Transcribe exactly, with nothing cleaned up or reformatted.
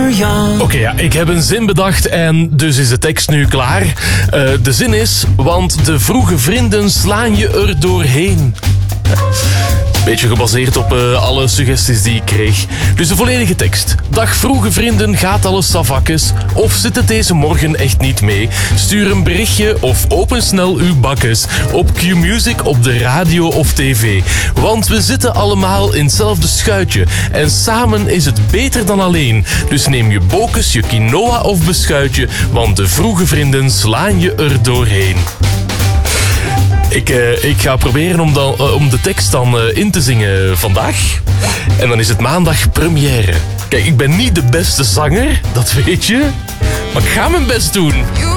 were young. Oké, okay, ja, ik heb een zin bedacht en dus is de tekst nu klaar. Uh, de zin is, want de vroege vrienden slaan je er doorheen. Beetje gebaseerd op uh, alle suggesties die ik kreeg. Dus de volledige tekst. Dag vroege vrienden, gaat alles savakjes? Of zit het deze morgen echt niet mee? Stuur een berichtje of open snel uw bakkes. Op Q-Music, op de radio of tv. Want we zitten allemaal in hetzelfde schuitje. En samen is het beter dan alleen. Dus neem je bokes, je quinoa of beschuitje. Want de vroege vrienden slaan je er doorheen. Ik, uh, ik ga proberen om, dan, uh, om de tekst dan uh, in te zingen vandaag. En dan is het maandag première. Kijk, ik ben niet de beste zanger, dat weet je. Maar ik ga mijn best doen.